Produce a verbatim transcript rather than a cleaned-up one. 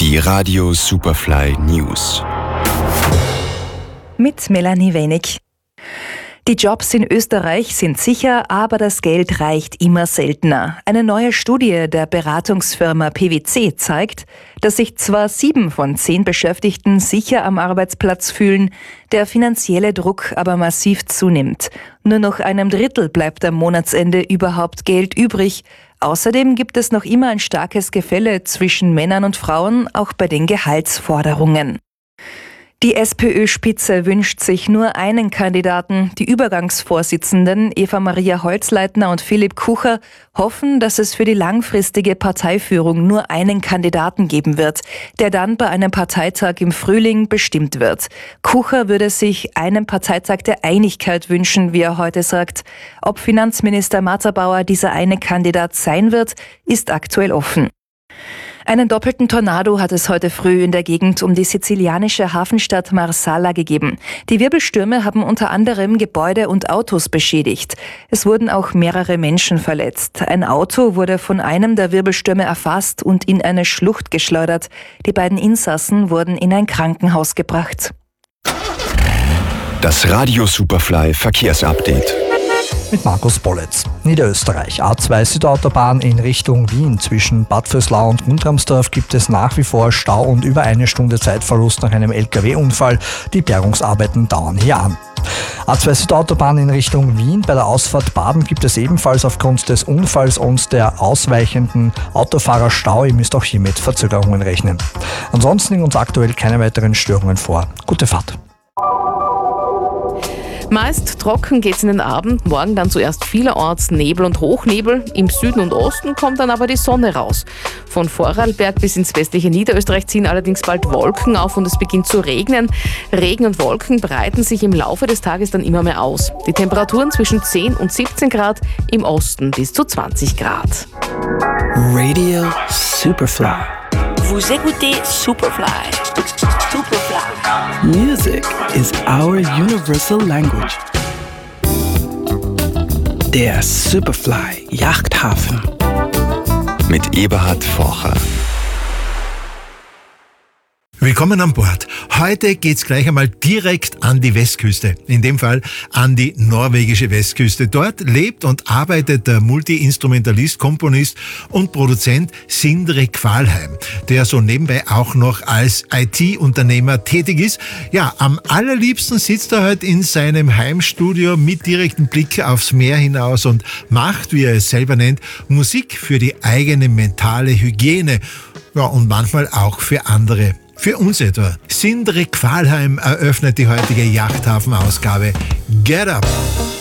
Die Radio Superfly News. Mit Melanie Wenig. Die Jobs in Österreich sind sicher, aber das Geld reicht immer seltener. Eine neue Studie der Beratungsfirma P W C zeigt, dass sich zwar sieben von zehn Beschäftigten sicher am Arbeitsplatz fühlen, der finanzielle Druck aber massiv zunimmt. Nur noch einem Drittel bleibt am Monatsende überhaupt Geld übrig. Außerdem gibt es noch immer ein starkes Gefälle zwischen Männern und Frauen, auch bei den Gehaltsforderungen. Die SPÖ-Spitze wünscht sich nur einen Kandidaten. Die Übergangsvorsitzenden Eva Maria Holzleitner und Philipp Kucher hoffen, dass es für die langfristige Parteiführung nur einen Kandidaten geben wird, der dann bei einem Parteitag im Frühling bestimmt wird. Kucher würde sich einen Parteitag der Einigkeit wünschen, wie er heute sagt. Ob Finanzminister Matterbauer dieser eine Kandidat sein wird, ist aktuell offen. Einen doppelten Tornado hat es heute früh in der Gegend um die sizilianische Hafenstadt Marsala gegeben. Die Wirbelstürme haben unter anderem Gebäude und Autos beschädigt. Es wurden auch mehrere Menschen verletzt. Ein Auto wurde von einem der Wirbelstürme erfasst und in eine Schlucht geschleudert. Die beiden Insassen wurden in ein Krankenhaus gebracht. Das Radio Superfly Verkehrsupdate. Mit Markus Bolletz. Niederösterreich. A zwei Südautobahn in Richtung Wien. Zwischen Bad Vöslau und Guntramsdorf gibt es nach wie vor Stau und über eine Stunde Zeitverlust nach einem L K W-Unfall. Die Bergungsarbeiten dauern hier an. A zwei Südautobahn in Richtung Wien. Bei der Ausfahrt Baden gibt es ebenfalls aufgrund des Unfalls und der ausweichenden Autofahrer Stau. Ihr müsst auch hier mit Verzögerungen rechnen. Ansonsten liegen uns aktuell keine weiteren Störungen vor. Gute Fahrt. Meist trocken geht's in den Abend, morgen dann zuerst vielerorts Nebel und Hochnebel. Im Süden und Osten kommt dann aber die Sonne raus. Von Vorarlberg bis ins westliche Niederösterreich ziehen allerdings bald Wolken auf und es beginnt zu regnen. Regen und Wolken breiten sich im Laufe des Tages dann immer mehr aus. Die Temperaturen zwischen zehn und siebzehn Grad, im Osten bis zu zwanzig Grad. Radio Superfly. Vous écoutez Superfly. Superfly. Music is our universal language. Der Superfly Yachthafen. Mit Eberhard Forcher. Willkommen an Bord. Heute geht's gleich einmal direkt an die Westküste. In dem Fall an die norwegische Westküste. Dort lebt und arbeitet der Multi-Instrumentalist, Komponist und Produzent Sindre Kvalheim, der so nebenbei auch noch als I T-Unternehmer tätig ist. Ja, am allerliebsten sitzt er halt in seinem Heimstudio mit direktem Blick aufs Meer hinaus und macht, wie er es selber nennt, Musik für die eigene mentale Hygiene. Ja, und manchmal auch für andere. Für uns etwa. Sindre Kvalheim eröffnet die heutige Yachthafen-Ausgabe. Get up!